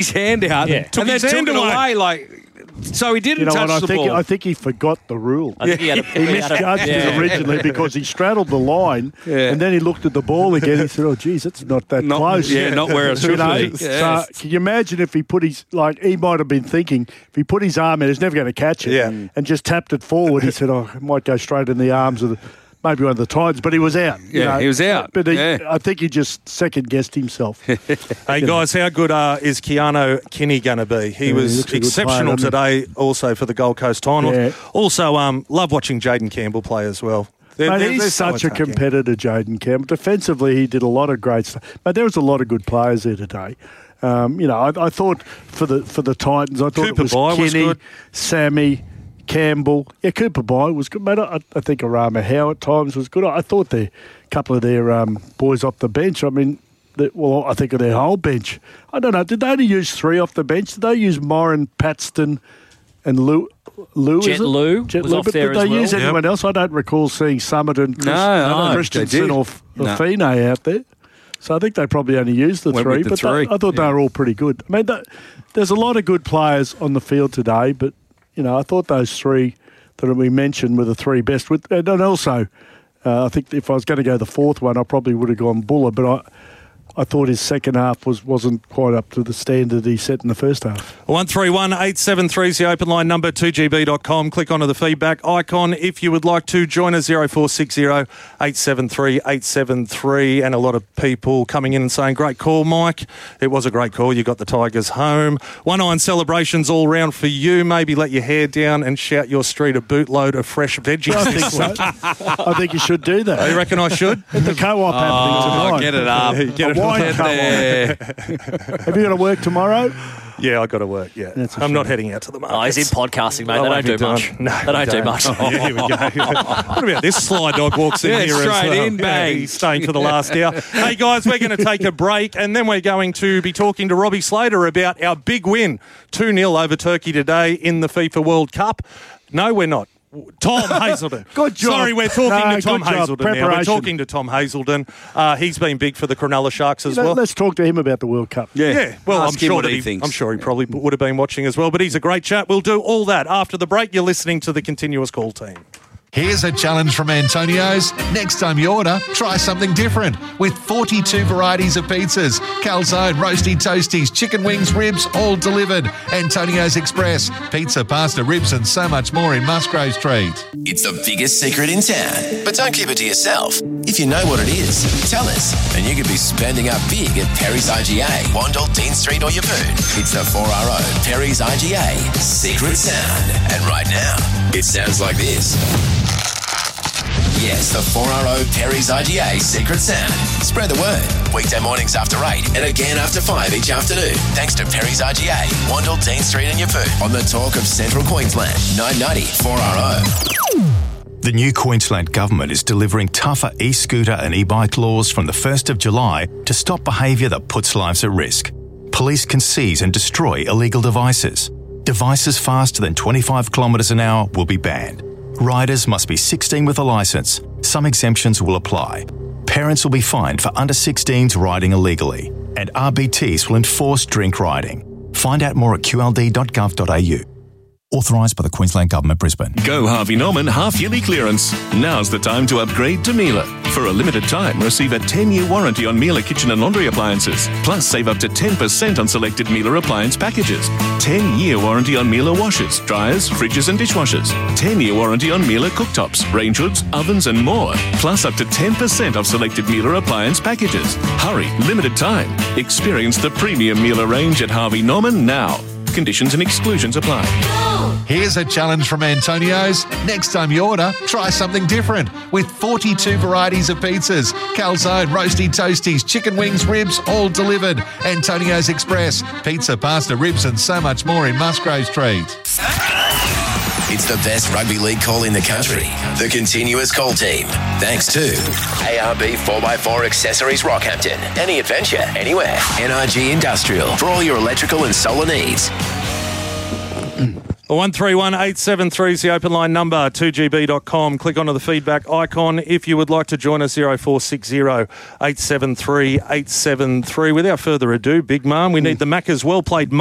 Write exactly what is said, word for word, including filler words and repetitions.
his hand out Yeah. and, took And then his hand took it away. away. Like, so he didn't You know touch what? I the think ball. I think he forgot the rule. I think he, had a, He he had a- misjudged yeah. it originally because he straddled the line, Yeah. and then he looked at the ball again. He said, "Oh, geez, it's not that Not- close." yeah, not where it should You know? be. Yes. So can you imagine if he put his like he might have been thinking if he put his arm in, he's never going to catch it, Yeah. and just tapped it forward. He said, "Oh, it might go straight in the arms of the." Maybe one of the Titans, but he was out. you Yeah, know. he was out. But he, Yeah. I think he just second guessed himself. Hey, guys, how good uh, is Keanu Kinney going to be? He Yeah, he was looks a good exceptional player, doesn't today also for the Gold Coast Titans. Yeah. Also, um, love watching Jaden Campbell play as well. They're, Mate, they're- he's they're so such a attacking. competitor, Jaden Campbell. Defensively, he did a lot of great stuff. But there was a lot of good players there today. Um, you know, I, I thought for the for the Titans, I thought Cooper it was Bye was Kenny, good. Sammy, Campbell. Yeah, Cooper Bye was good, mate. I, I think Arama Howe at times was good. I thought the couple of their um, boys off the bench. I mean, the, well, I think of their whole bench. I don't know. Did they only use three off the bench? Did they use Moran, Paxton, and Lou? Lou Jet is it? Lou Jet was Lou. off But there did as they well. use Yep. anyone else? I don't recall seeing Summit and Chris, No, I don't think they Christensen did. or, F- or No. Fine out there. So I think they probably only used the Went three, with the but three, They, I thought yeah. they were all pretty good. I mean, that, there's a lot of good players on the field today, but you know, I thought those three that we mentioned were the three best. With and also, uh, I think if I was going to go the fourth one, I probably would have gone Buller, but I. I thought his second half was, wasn't quite up to the standard he set in the first half. one three one eight seven three is the open line number, two g b dot com. Click onto the feedback icon if you would like to join us, zero four six zero eight seven three eight seven three. And a lot of people coming in and saying, great call, Mike. It was a great call. You got the Tigers home. One iron celebrations all round for you. Maybe let your hair down and shout your street a bootload of fresh veggies. I this think week. so. I think you should do that. You reckon I should? At the co-op happening Oh, tonight. get it up. Get it A wine Get co-op. there. Have you got to work tomorrow? Yeah, I got to work, yeah. That's a I'm not shame. heading out to the Oh, market. he's in podcasting, mate. I They won't don't be do doing- much. No, they don't do much. Yeah, here we go. What about this sly dog walks in Yeah, here straight as well. in, bang. Yeah, he's staying for the last hour. Hey, guys, we're going to take a break and then we're going to be talking to Robbie Slater about our big win, two nil over Turkey today in the FIFA World Cup. No, we're not. Tom Hazelden. Good job. Sorry, we're talking No, to Tom good job. Hazelden now. We're Preparation. talking to Tom Hazelden. Uh, he's been big for the Cronulla Sharks as You know, well. let's talk to him about the World Cup. Yeah. Yeah, well, Ask I'm him sure what that he he, thinks. I'm sure he probably would have been watching as well. But he's a great chat. We'll do all that after the break. You're listening to the Continuous Call team. Here's a challenge from Antonio's. Next time you order, try something different. With forty-two varieties of pizzas, calzone, roasty toasties, chicken wings, ribs, all delivered. Antonio's Express. Pizza, pasta, ribs and so much more in Musgrave Street. It's the biggest secret in town, but don't keep it to yourself. If you know what it is, tell us, and you could be spending up big at Perry's I G A, Wandle, Dean Street or Yeppoon. It's the four R O Perry's I G A Secret Sound. And right now, it sounds like this. Yes, the four R O Perry's I G A Secret Sound. Spread the word. Weekday mornings after eight and again after five each afternoon. Thanks to Perry's I G A, Wandle, Dean Street and Yeppoon. On the talk of Central Queensland, nine ninety four R O. The new Queensland Government is delivering tougher e-scooter and e-bike laws from the first of July to stop behaviour that puts lives at risk. Police can seize and destroy illegal devices. Devices faster than twenty-five kilometres an hour will be banned. Riders must be sixteen with a licence. Some exemptions will apply. Parents will be fined for under sixteens riding illegally. And R B Ts will enforce drink riding. Find out more at q l d dot gov dot a u. Authorised by the Queensland Government, Brisbane. Go Harvey Norman half-yearly clearance. Now's the time to upgrade to Miele. For a limited time, receive a ten-year warranty on Miele kitchen and laundry appliances. Plus, save up to ten percent on selected Miele appliance packages. ten-year warranty on Miele washers, dryers, fridges and dishwashers. ten-year warranty on Miele cooktops, range hoods, ovens and more. Plus, up to ten percent off selected Miele appliance packages. Hurry, limited time. Experience the premium Miele range at Harvey Norman now. Conditions and exclusions apply. Here's a challenge from Antonio's. Next time you order, try something different. With forty-two varieties of pizzas, calzone, roasty toasties, chicken wings, ribs, all delivered. Antonio's Express. Pizza, pasta, ribs and so much more in Musgrave Street. It's the best rugby league call in the country. The Continuous Call team. Thanks to A R B four by four Accessories Rockhampton. Any adventure, anywhere. N R G Industrial for all your electrical and solar needs. one three one eight seven three is the open line number, two g b dot com. Click onto the feedback icon if you would like to join us, zero four six zero eight seven three eight seven three. Without further ado, Big Mum, we need the Macca's Well Played